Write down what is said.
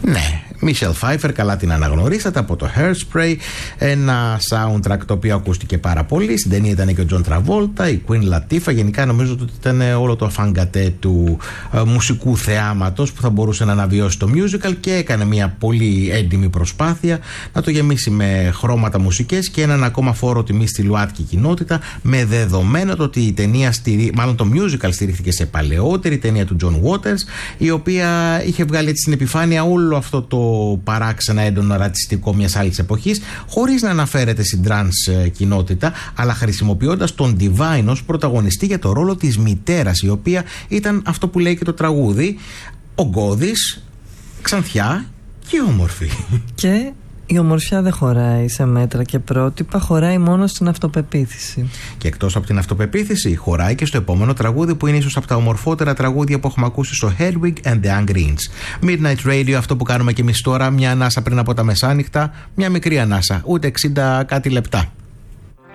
Ναι, Michelle Pfeiffer, καλά την αναγνωρίσατε από το Hairspray. Ένα soundtrack το οποίο ακούστηκε πάρα πολύ. Στην ταινία ήταν και ο John Travolta, η Queen Latifah. Γενικά νομίζω ότι ήταν όλο το αφαγκατέ του μουσικού θεάματος που θα μπορούσε να αναβιώσει το musical, και έκανε μια πολύ έντιμη προσπάθεια να το γεμίσει με χρώματα μουσικές και έναν ακόμα φόρο τιμή στη ΛΟΑΤΚΙ κοινότητα, με δεδομένο το ότι η ταινία μάλλον το musical στηρίχθηκε σε παλαιότερη ταινία του John Waters, η οποία είχε βγάλει έτσι στην επιφάνεια όλο αυτό το παράξενα έντονο ρατσιστικό μιας άλλης εποχής, χωρίς να αναφέρεται στην trans κοινότητα, αλλά χρησιμοποιώντας τον Divine ως πρωταγωνιστή για το ρόλο της μητέρας, η οποία ήταν αυτό που λέει και το τραγούδι, ογκώδης, ξανθιά και όμορφη. Και η ομορφιά δεν χωράει σε μέτρα και πρότυπα, χωράει μόνο στην αυτοπεποίθηση. Και εκτός από την αυτοπεποίθηση, χωράει και στο επόμενο τραγούδι που είναι ίσως από τα ομορφότερα τραγούδια που έχουμε ακούσει στο Hedwig and the Angreens. Midnight Radio, αυτό που κάνουμε και εμείς τώρα, μια ανάσα πριν από τα μεσάνυχτα, μια μικρή ανάσα, ούτε 60 κάτι λεπτά.